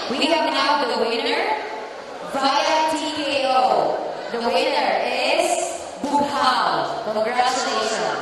We have now the winner via TKO. The winner is Bukhao. Congratulations.